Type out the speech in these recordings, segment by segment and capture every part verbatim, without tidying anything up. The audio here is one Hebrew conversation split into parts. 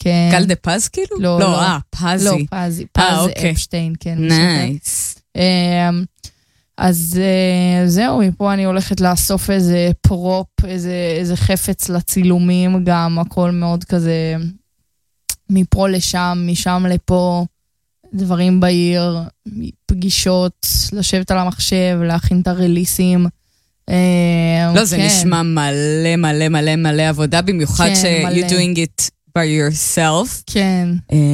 כן. גל דה פז כאילו? לא, לא, לא. אה, פזי. לא, פזי, פז אוקיי. אפשטיין, כן. נייס. אז זהו, מפה אני הולכת לאסוף איזה פרופ, איזה, איזה חפץ לצילומים, גם הכל מאוד כזה מפה לשם, משם לפה, דברים בעיר, פגישות, לשבת על המחשב, להכין את הרליסים. לא, זה נשמע מלא מלא מלא מלא עבודה, במיוחד ש- you're doing it by yourself. כן.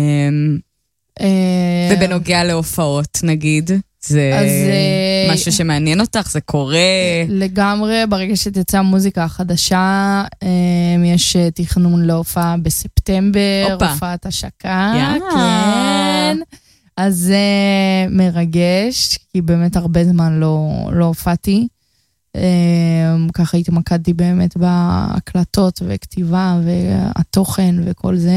ובנוגע להופעות, נגיד, זה משהו שמעניין אותך, זה קורה. לגמרי, ברגע שתצא מוזיקה חדשה, יש תכנון להופעה בספטמבר, הופעת השקה, כן. אז זה מרגש, כי באמת הרבה זמן לא הופעתי. ככה התמקדתי באמת בהקלטות וכתיבה והתוכן וכל זה.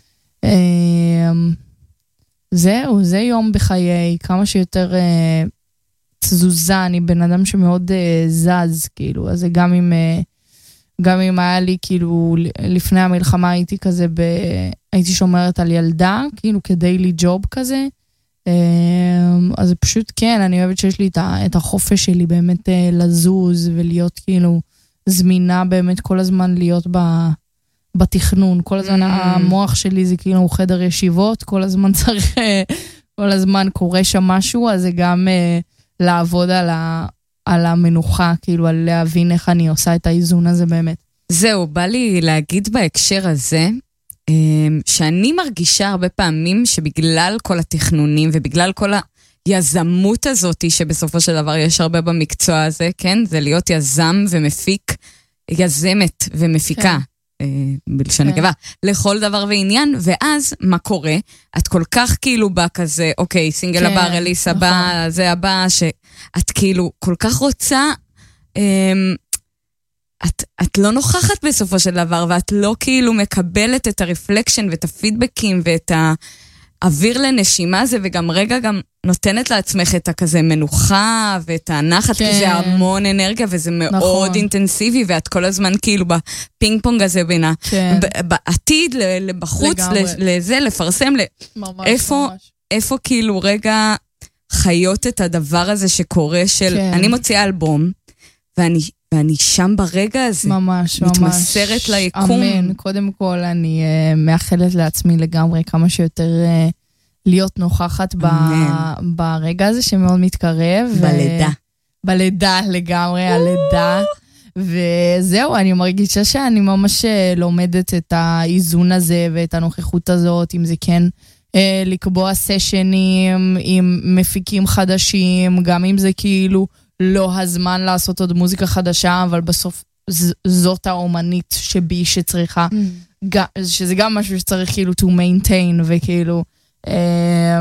זהו, זה יום בחיי, כמה שיותר תזוזה, אני בן אדם שמאוד זז, כאילו, אז זה גם אם, גם אם היה לי, כאילו, לפני המלחמה הייתי כזה, ב, הייתי שומרת על ילדה, כאילו, כדיילי ג'וב כזה, אז זה פשוט כן, אני אוהבת שיש לי את החופש שלי באמת לזוז ולהיות כאילו זמינה באמת כל הזמן להיות בתכנון, כל הזמן המוח שלי זה כאילו חדר ישיבות, כל הזמן צריך, כל הזמן קורה שם משהו, אז זה גם לעבוד על, ה, על המנוחה, כאילו על להבין איך אני עושה את האיזון הזה באמת. זהו, בא לי להגיד בהקשר הזה, שאני מרגישה הרבה פעמים שבגלל כל התכנונים ובגלל כל היזמות הזאת שבסופו של דבר יש הרבה במקצוע הזה, כן? זה להיות יזם ומפיק, יזמת ומפיקה, כן. בלשון נקבה, כן. לכל דבר ועניין, ואז מה קורה? את כל כך כאילו בא כזה, אוקיי, סינגל כן, הבא, רליס נכון. הבא, זה הבא, שאת כאילו כל כך רוצה... את, את לא נוכחת בסופו של דבר, ואת לא כאילו מקבלת את הרפלקשן ואת הפידבקים ואת האוויר לנשימה הזה, וגם רגע גם נותנת לעצמך את הכזה מנוחה ואת הנחת, כן. כי זה המון אנרגיה וזה מאוד נכון. אינטנסיבי, ואת כל הזמן כאילו בפינג פונג הזה בינה, כן. בעתיד, בחוץ, לזה, לפרסם, ממש, איפה, ממש. איפה כאילו רגע חיות את הדבר הזה שקורה של, כן. אני מוציאה אלבום, ואני ואני שם ברגע הזה, ממש, מתמסרת ממש. ליקום. אמן, קודם כל אני uh, מאחלת לעצמי לגמרי כמה שיותר uh, להיות נוכחת ב, ברגע הזה שמאוד מתקרב. בלידה. ו... בלידה לגמרי, הלידה. וזהו, אני מרגישה שאני ממש לומדת את האיזון הזה ואת הנוכחות הזאת, אם זה כן uh, לקבוע סשנים עם מפיקים חדשים, גם אם זה כאילו... לא הזמן לעשות עוד מוזיקה חדשה, אבל בסוף ז- זאת האומנית שבי שצריכה, mm. ג- שזה גם משהו שצריך כאילו to maintain, וכאילו, אה,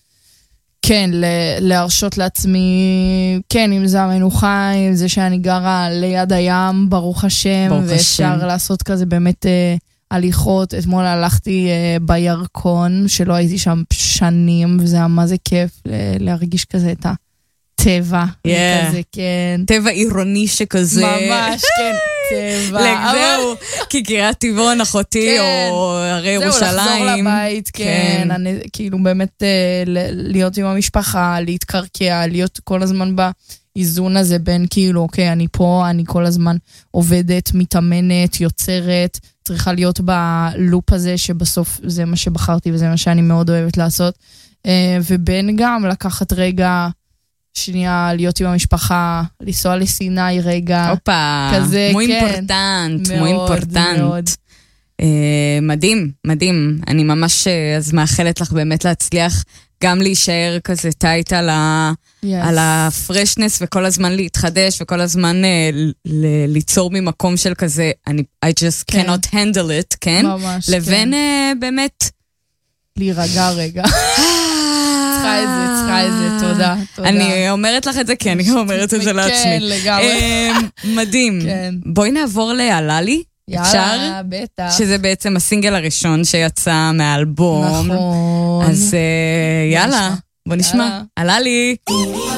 כן, ל- להרשות לעצמי, כן, אם זה המנוחה, אם זה שאני גרה ליד הים, ברוך השם, ברוך ואפשר השם. לעשות כזה באמת אה, הליכות. אתמול הלכתי אה, בירקון, שלא הייתי שם שנים, וזה היה מה זה כיף אה, להרגיש כזה את ה... טבע, yeah. כזה, כן. טבע עירוני שכזה. ממש, כן, טבע. זהו, כי קריית טבעון אחותי, כן. או הרי ירושלים. זהו, לחזור לבית, כן. כן. אני, כאילו באמת להיות עם המשפחה, להתקרקע, להיות כל הזמן באיזון הזה בין כאילו, אוקיי, אני פה, אני כל הזמן עובדת, מתאמנת, יוצרת, צריכה להיות בלופ הזה שבסוף זה מה שבחרתי וזה מה שאני מאוד אוהבת לעשות. ובין גם לקחת רגע... שנייה, להיות עם המשפחה, לנסוע לסיני רגע. אופה, כזה, מו כן. אימפורטנט, מו מאוד, אימפורטנט. מאוד. אה, מדהים, מדהים. אני ממש אז מאחלת לך באמת להצליח גם להישאר כזה טייט על, ה, yes. על הפרשנס, וכל הזמן להתחדש, וכל הזמן אה, ל, ליצור ממקום של כזה, אני, I just כן. cannot handle it, כן? ממש, לבין כן. אה, באמת... להירגע רגע. צריכה את זה, צריכה את זה, תודה, תודה. אני אומרת לך את זה, כי אני אומרת את זה לעצמי. כן, לגמרי. מדהים. בואי נעבור לאללי. יאללה, בטח. שזה בעצם הסינגל הראשון שיצא מהאלבום. נכון. אז יאללה, בוא נשמע. אללי.